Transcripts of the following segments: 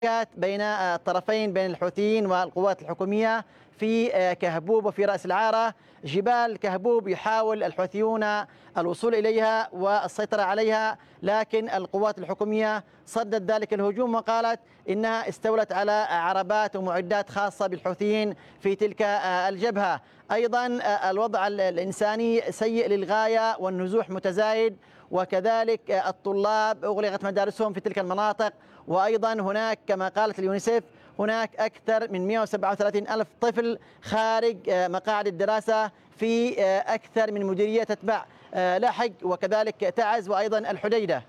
بين الطرفين بين الحوثيين والقوات الحكومية في كهبوب وفي رأس العارة. جبال كهبوب يحاول الحوثيون الوصول إليها والسيطرة عليها، لكن القوات الحكومية صدت ذلك الهجوم وقالت إنها استولت على عربات ومعدات خاصة بالحوثيين في تلك الجبهة. أيضا الوضع الإنساني سيء للغاية والنزوح متزايد، وكذلك الطلاب أغلقت مدارسهم في تلك المناطق. وأيضا هناك كما قالت اليونيسف هناك أكثر من 137 ألف طفل خارج مقاعد الدراسة في أكثر من مديرية تتبع لحق وكذلك تعز وأيضا الحديدة.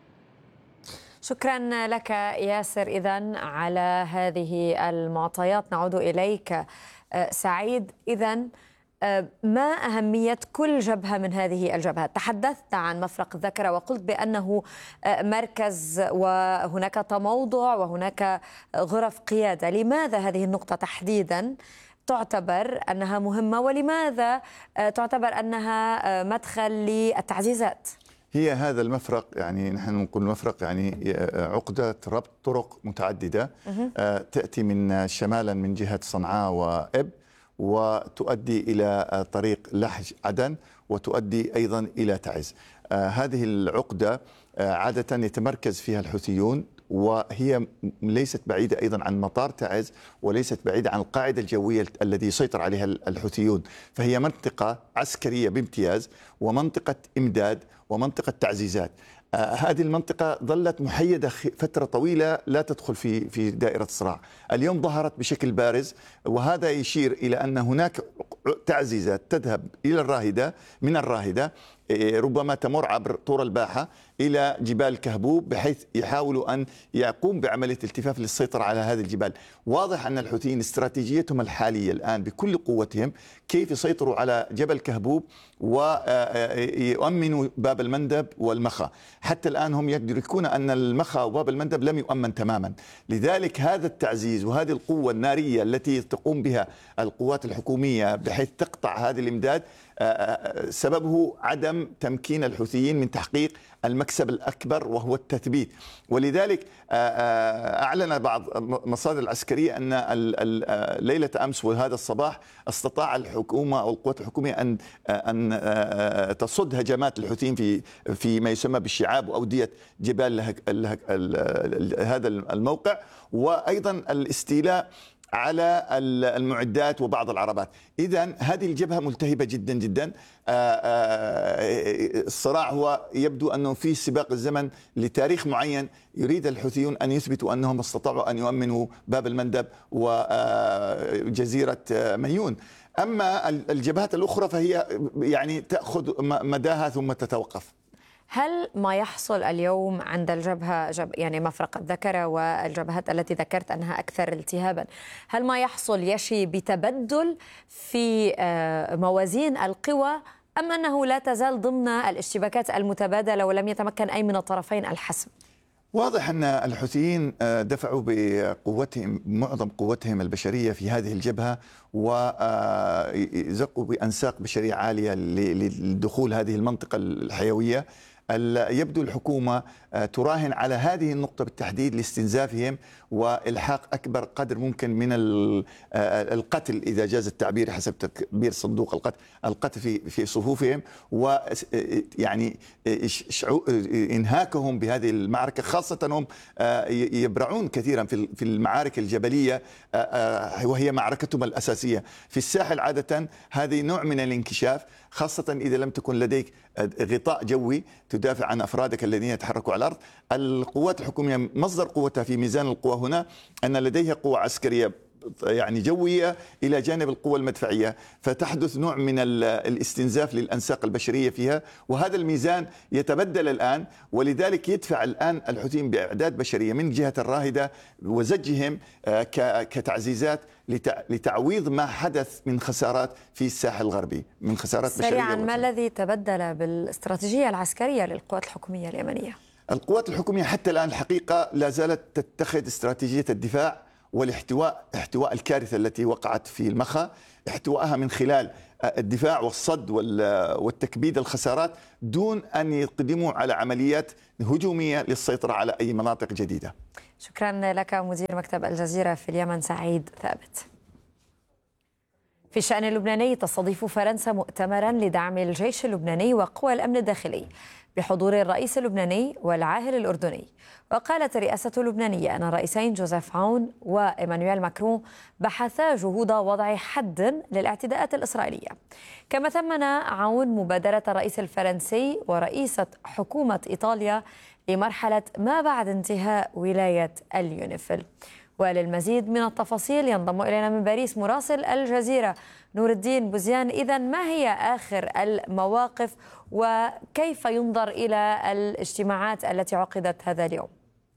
شكرا لك ياسر إذن على هذه المعطيات. نعود إليك سعيد. إذن ما أهمية كل جبهة من هذه الجبهات؟ تحدثت عن مفرق الذكرى وقلت بأنه مركز وهناك تموضع وهناك غرف قيادة. لماذا هذه النقطة تحديدا تعتبر أنها مهمة، ولماذا تعتبر أنها مدخل للتعزيزات؟ هي هذا المفرق، يعني نحن نقول مفرق يعني عقدة ربط طرق متعددة تأتي من شمالا من جهة صنعاء وإب، وتؤدي إلى طريق لحج عدن، وتؤدي أيضا إلى تعز. هذه العقدة عادة يتمركز فيها الحوثيون، وهي ليست بعيدة أيضا عن مطار تعز، وليست بعيدة عن القاعدة الجوية التي يسيطر عليها الحوثيون. فهي منطقة عسكرية بامتياز، ومنطقة إمداد، ومنطقة تعزيزات. هذه المنطقة ظلت محيدة فترة طويلة لا تدخل في دائرة الصراع. اليوم ظهرت بشكل بارز، وهذا يشير إلى أن هناك تعزيزات تذهب إلى الراهدة، من الراهدة ربما تمر عبر طور الباحة إلى جبال كهبوب، بحيث يحاولوا أن يقوم بعملية التفاف للسيطرة على هذه الجبال. واضح أن الحوثيين استراتيجيتهم الحالية الآن بكل قوتهم كيف يسيطروا على جبل كهبوب ويؤمنوا باب المندب والمخا. حتى الآن هم يدركون أن المخا وباب المندب لم يؤمن تماما. لذلك هذا التعزيز وهذه القوة النارية التي تقوم بها القوات الحكومية بحيث تقطع هذه الإمداد سببه عدم تمكين الحوثيين من تحقيق المكسب الأكبر وهو التثبيت. ولذلك أعلن بعض المصادر العسكرية أن ليلة أمس وهذا الصباح استطاع الحكومة أو القوات الحكومية أن تصد هجمات الحوثيين في ما يسمى بالشعاب وأودية جبال هذا الموقع، وأيضا الاستيلاء على المعدات وبعض العربات. إذن هذه الجبهة ملتهبة جدا جدا. الصراع هو يبدو أنه في سباق الزمن لتاريخ معين، يريد الحوثيون أن يثبتوا أنهم استطاعوا أن يؤمنوا باب المندب وجزيرة ميون. أما الجبهات الأخرى فهي يعني تأخذ مداها ثم تتوقف. هل ما يحصل اليوم عند الجبهة يعني مفرق الذكرى والجبهات التي ذكرت أنها أكثر التهابا، هل ما يحصل يشي بتبدل في موازين القوى، أم أنه لا تزال ضمن الاشتباكات المتبادلة ولم يتمكن أي من الطرفين الحسم؟ واضح أن الحوثيين دفعوا بقوتهم معظم قوتهم البشرية في هذه الجبهة، وزقوا بأنساق بشرية عالية لدخول هذه المنطقة الحيوية. يبدو الحكومة تراهن على هذه النقطة بالتحديد لاستنزافهم وإلحاق أكبر قدر ممكن من القتل، إذا جاز التعبير حسب تعبير صندوق القتل في صفوفهم، ويعني إنهاكهم بهذه المعركة. خاصة هم يبرعون كثيرا في المعارك الجبلية، وهي معركتهم الأساسية في الساحل. عادة هذه نوع من الانكشاف، خاصة إذا لم تكن لديك غطاء جوي تدافع عن أفرادك الذين يتحركوا على الأرض. القوات الحكومية مصدر قوتها في ميزان القوى هنا أن لديها قوة عسكرية يعني جوية إلى جانب القوى المدفعية، فتحدث نوع من الاستنزاف للأنساق البشرية فيها، وهذا الميزان يتبدل الآن. ولذلك يدفع الآن الحوثيين بأعداد بشرية من جهة الراهدة وزجهم كتعزيزات لتعويض ما حدث من خسارات في الساحل الغربي، من خسارات بشرية. سريعا، ما الذي تبدل بالاستراتيجية العسكرية للقوات الحكومية اليمنية؟ القوات الحكومية حتى الآن الحقيقة لا زالت تتخذ استراتيجية الدفاع والاحتواء، احتواء الكارثة التي وقعت في المخا، احتوائها من خلال الدفاع والصد والتكبيد الخسارات دون أن يقدموا على عمليات هجومية للسيطرة على أي مناطق جديدة. شكرا لك مدير مكتب الجزيرة في اليمن سعيد ثابت. في الشأن اللبناني تستضيف فرنسا مؤتمرا لدعم الجيش اللبناني وقوى الأمن الداخلي بحضور الرئيس اللبناني والعاهل الأردني. وقالت الرئاسة اللبنانية أن الرئيسين جوزيف عون وإيمانويل ماكرون بحثا جهود وضع حد للاعتداءات الإسرائيلية. كما ثمن عون مبادرة الرئيس الفرنسي ورئيسة حكومة إيطاليا لمرحلة ما بعد انتهاء ولاية اليونيفيل. وللمزيد من التفاصيل ينضم إلينا من باريس مراسل الجزيرة نور الدين بوزيان. إذن ما هي آخر المواقف وكيف ينظر إلى الاجتماعات التي عقدت هذا اليوم؟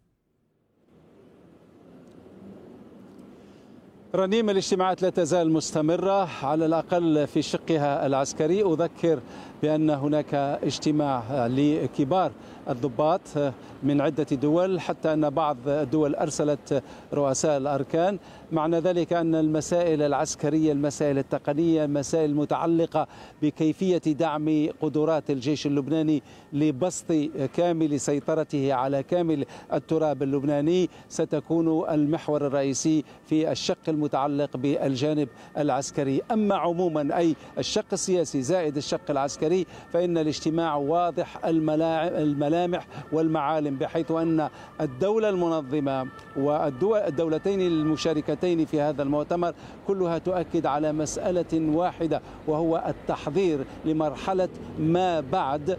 رنيم، الاجتماعات لا تزال مستمرة على الأقل في شقها العسكري. أذكر بأن هناك اجتماع لكبار الضباط من عدة دول، حتى أن بعض الدول أرسلت رؤساء الأركان. معنى ذلك أن المسائل العسكرية، المسائل التقنية، المسائل المتعلقة بكيفية دعم قدرات الجيش اللبناني لبسط كامل سيطرته على كامل التراب اللبناني ستكون المحور الرئيسي في الشق المتعلق بالجانب العسكري. أما عموما أي الشق السياسي زائد الشق العسكري فإن الاجتماع واضح الملامح والمعالم، بحيث أن الدولة المنظمة والدولتين المشاركتين في هذا المؤتمر كلها تؤكد على مسألة واحدة، وهو التحضير لمرحلة ما بعد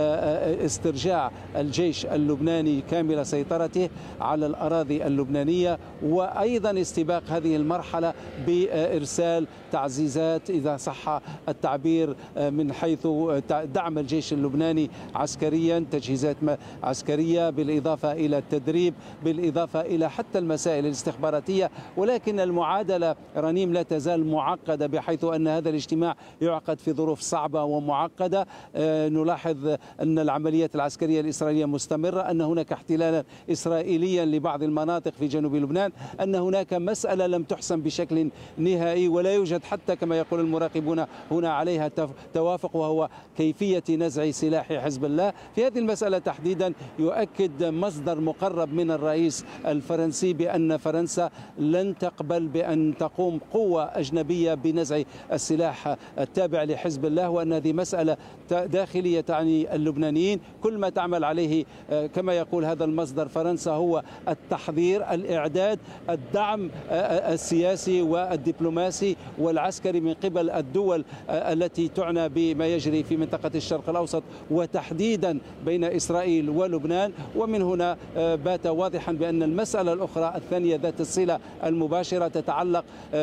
استرجاع الجيش اللبناني كامل سيطرته على الأراضي اللبنانية، وأيضا استباق هذه المرحلة بإرسال تعزيزات إذا صح التعبير من حيث دعم الجيش اللبناني عسكريا، تجهيزات عسكرية بالإضافة إلى التدريب، بالإضافة إلى حتى المسائل الاستخباراتية. ولكن المعادلة رنيم لا تزال معقدة، بحيث أن هذا الاجتماع يعقد في ظروف صعبة ومعقدة. نلاحظ أن العمليات العسكرية الإسرائيلية مستمرة، أن هناك احتلالا إسرائيليا لبعض المناطق في جنوب لبنان، أن هناك مسألة لم تحسم بشكل نهائي ولا يوجد حتى كما يقول المراقبون هنا عليها توافق، وهو كيفية نزع سلاح حزب الله. في هذه المسألة تحديدا يؤكد مصدر مقرب من الرئيس الفرنسي بأن فرنسا لن تقبل بأن تقوم قوة أجنبية بنزع السلاح التابع لحزب الله، وأن هذه مسألة داخلية تعني اللبنانيين. كل ما تعمل عليه كما يقول هذا المصدر فرنسا هو التحضير، الإعداد، الدعم السياسي والدبلوماسي والعسكري من قبل الدول التي تعنى بما يجري في منطقة الشرق الأوسط، وتحديدا بين إسرائيل ولبنان. ومن هنا بات واضحا بأن المسألة الأخرى الثانية ذات الصلة المباشرة تتعلق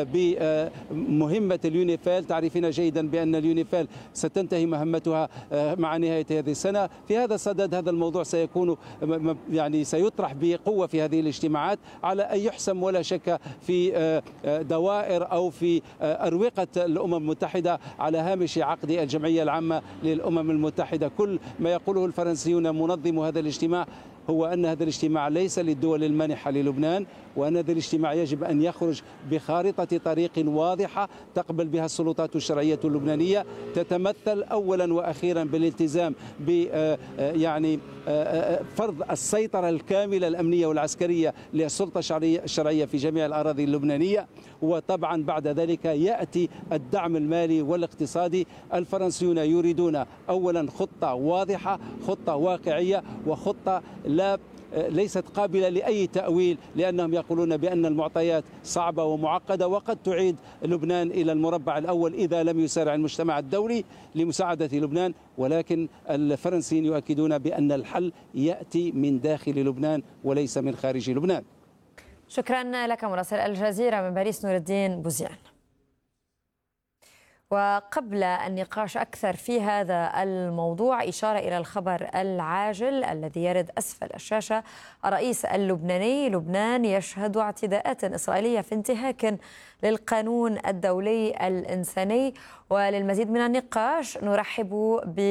بمهمة اليونيفيل. تعرفين جيدا بأن اليونيفيل ستنتهي مهمتها مع نهاية هذه السنة. في هذا الصدد هذا الموضوع سيكون سيطرح بقوة في هذه الاجتماعات على أن يحسم ولا شك في دوائر أو في أروقة الأمم المتحدة على هامش عقد الجمعية العامة للأمم المتحدة. كل ما يقوله الفرنسيون منظم هذا الاجتماع هو أن هذا الاجتماع ليس للدول المانحة للبنان، وأن هذا الاجتماع يجب أن يخرج بخارطة طريق واضحة تقبل بها السلطات الشرعية اللبنانية، تتمثل أولا وأخيرا بالالتزام ب فرض السيطرة الكاملة الأمنية والعسكرية للسلطة الشرعية في جميع الأراضي اللبنانية. وطبعا بعد ذلك يأتي الدعم المالي والاقتصادي. الفرنسيون يريدون أولا خطة واضحة، خطة واقعية، وخطة ليست قابلة لأي تأويل، لأنهم يقولون بأن المعطيات صعبة ومعقدة وقد تعيد لبنان إلى المربع الأول إذا لم يسارع المجتمع الدولي لمساعدة لبنان. ولكن الفرنسيين يؤكدون بأن الحل يأتي من داخل لبنان وليس من خارج لبنان. شكرا لك مراسل الجزيرة من باريس نور الدين بوزيان. وقبل النقاش أكثر في هذا الموضوع إشارة إلى الخبر العاجل الذي يرد أسفل الشاشة. الرئيس اللبناني: لبنان يشهد اعتداءات إسرائيلية في انتهاك للقانون الدولي الإنساني. وللمزيد من النقاش نرحب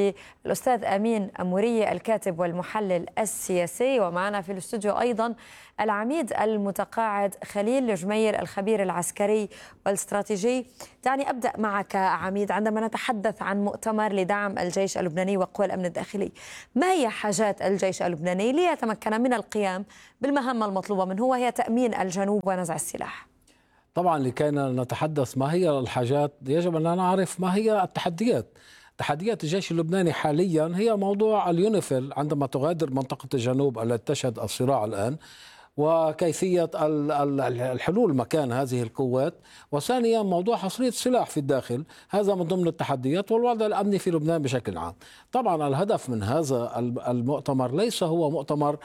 بالأستاذ أمين أموري الكاتب والمحلل السياسي، ومعنا في الاستوديو أيضا العميد المتقاعد خليل جمير الخبير العسكري والاستراتيجي. دعني أبدأ معك عميد. عندما نتحدث عن مؤتمر لدعم الجيش اللبناني وقوى الأمن الداخلي، ما هي حاجات الجيش اللبناني ليتمكن من القيام بالمهمة المطلوبة منه وهي تأمين الجنوب ونزع السلاح؟ طبعا لكي نتحدث ما هي الحاجات يجب أن نعرف ما هي التحديات. تحديات الجيش اللبناني حاليا هي موضوع اليونيفيل عندما تغادر منطقة الجنوب التي تشهد الصراع الآن، وكيفية الحلول مكان هذه القوات، وثانيا موضوع حصرية السلاح في الداخل. هذا من ضمن التحديات والوضع الأمني في لبنان بشكل عام. طبعا الهدف من هذا المؤتمر ليس هو مؤتمر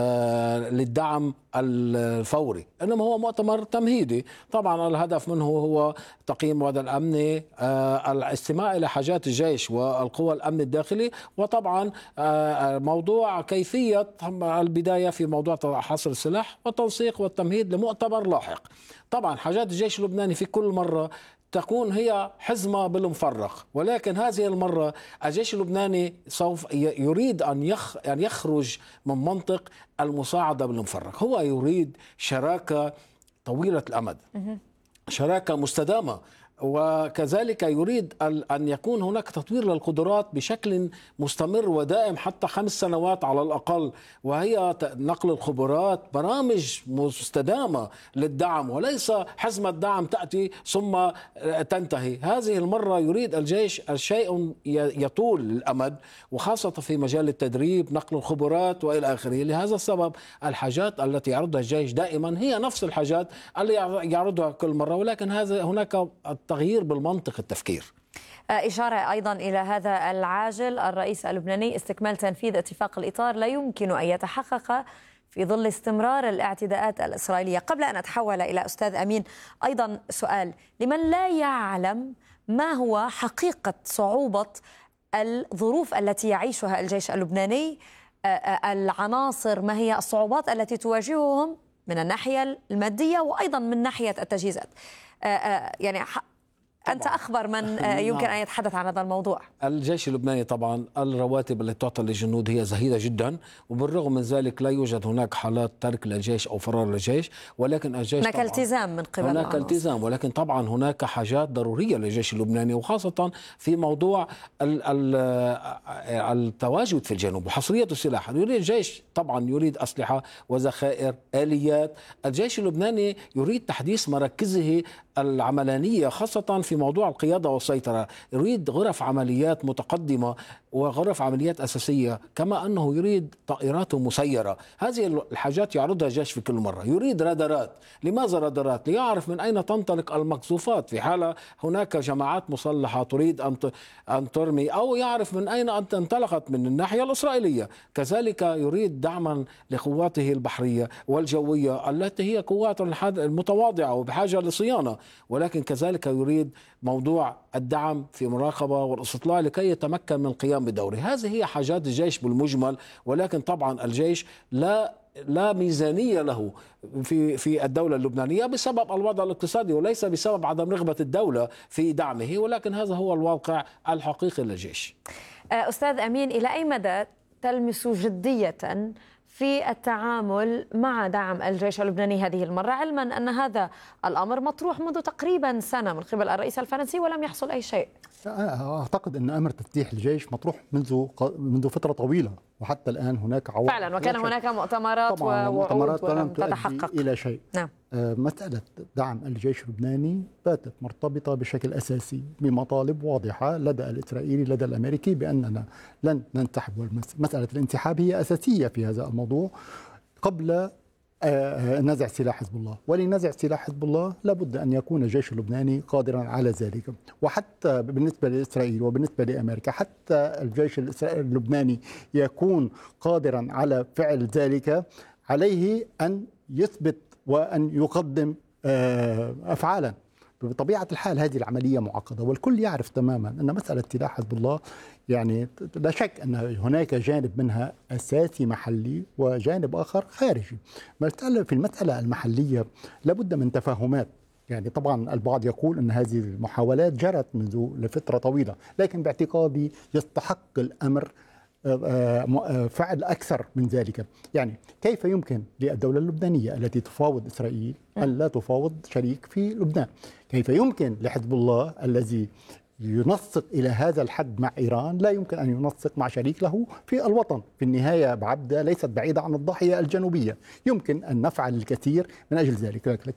للدعم الفوري، إنما هو مؤتمر تمهيدي. طبعا الهدف منه هو تقييم الوضع الأمني، الاستماع إلى حاجات الجيش والقوى الأمن الداخلي، وطبعا موضوع كيفية البداية في موضوع حصر السلاح والتنسيق والتمهيد لمؤتمر لاحق. طبعا حاجات الجيش اللبناني في كل مرة تكون هي حزمة بالمفرق، ولكن هذه المرة الجيش اللبناني سوف يريد أن يخرج من منطق المساعدة بالمفرق. هو يريد شراكة طويلة الأمد، شراكة مستدامة، وكذلك يريد أن يكون هناك تطوير للقدرات بشكل مستمر ودائم حتى 5 سنوات على الأقل، وهي نقل الخبرات، برامج مستدامة للدعم وليس حزمة دعم تأتي ثم تنتهي. هذه المرة يريد الجيش شيء يطول الأمد، وخاصة في مجال التدريب، نقل الخبرات وإلى آخره. لهذا السبب الحاجات التي يعرضها الجيش دائما هي نفس الحاجات اللي يعرضها كل مرة، ولكن هناك تغيير بالمنطق التفكير. إشارة أيضا إلى هذا العاجل الرئيس اللبناني: استكمال تنفيذ اتفاق الإطار لا يمكن أن يتحقق في ظل استمرار الاعتداءات الإسرائيلية. قبل أن أتحول إلى أستاذ أمين، أيضا سؤال لمن لا يعلم ما هو حقيقة صعوبة الظروف التي يعيشها الجيش اللبناني، العناصر، ما هي الصعوبات التي تواجههم من الناحية المادية وأيضا من ناحية التجهيزات؟ يعني أنت أخبر من يمكن أن يتحدث عن هذا الموضوع. الجيش اللبناني طبعا الرواتب التي تعطى للجنود هي زهيدة جدا، وبالرغم من ذلك لا يوجد هناك حالات ترك للجيش أو فرار للجيش، ولكن الجيش هناك التزام من قبل هناك التزام، ولكن طبعا هناك حاجات ضرورية للجيش اللبناني، وخاصة في موضوع التواجد في الجنوب وحصرية السلاح. يريد الجيش طبعا يريد أسلحة وذخائر، آليات. الجيش اللبناني يريد تحديث مراكزه العملانية، خاصة في موضوع القيادة والسيطرة. يريد غرف عمليات متقدمة وغرف عمليات أساسية، كما أنه يريد طائرات مسيرة. هذه الحاجات يعرضها الجيش في كل مرة. يريد رادارات. لماذا رادارات؟ ليعرف من أين تنطلق المقذوفات في حال هناك جماعات مسلحة تريد أن ترمي، أو يعرف من أين انطلقت من الناحية الإسرائيلية. كذلك يريد دعما لقواته البحرية والجوية التي هي قوات المتواضعة وبحاجة لصيانة، ولكن كذلك يريد موضوع الدعم في مراقبة والاستطلاع لكي يتمكن من القيام بدوره. هذه هي حاجات الجيش بالمجمل، ولكن طبعا الجيش لا ميزانية له في الدولة اللبنانية بسبب الوضع الاقتصادي، وليس بسبب عدم رغبة الدولة في دعمه، ولكن هذا هو الواقع الحقيقي للجيش. أستاذ أمين، إلى أي مدى تلمس جدية في التعامل مع دعم الجيش اللبناني هذه المرة، علما أن هذا الأمر مطروح منذ تقريبا سنة من قبل الرئيس الفرنسي ولم يحصل أي شيء؟ أعتقد أن أمر تفتيح الجيش مطروح منذ فترة طويلة، وحتى الآن هناك عوائق فعلا، وكان هناك مؤتمرات ووعود ولم تتحقق إلى شيء. نعم. مسألة دعم الجيش اللبناني باتت مرتبطة بشكل أساسي بمطالب واضحة لدى الإسرائيلي لدى الأمريكي بأننا لن ننسحب. مسألة الانسحاب هي أساسية في هذا الموضوع قبل نزع سلاح حزب الله. ولنزع سلاح حزب الله لابد أن يكون الجيش اللبناني قادرا على ذلك. وحتى بالنسبة لإسرائيل وبالنسبة لأمريكا، حتى الجيش اللبناني يكون قادرا على فعل ذلك، عليه أن يثبت وأن يقدم أفعالا. بطبيعة الحال هذه العملية معقدة، والكل يعرف تماما أن مسألة سلاح حزب الله يعني لا شك أن هناك جانب منها أساسي محلي وجانب آخر خارجي. في المسألة المحلية لابد من تفاهمات. يعني طبعا البعض يقول أن هذه المحاولات جرت منذ لفترة طويلة، لكن باعتقادي يستحق الأمر فعل أكثر من ذلك. يعني كيف يمكن للدولة اللبنانية التي تفاوض إسرائيل أن لا تفاوض شريك في لبنان؟ كيف يمكن لحزب الله الذي ينسق إلى هذا الحد مع إيران لا يمكن أن ينسق مع شريك له في الوطن؟ في النهاية بعبدة ليست بعيدة عن الضاحية الجنوبية، يمكن أن نفعل الكثير من أجل ذلك.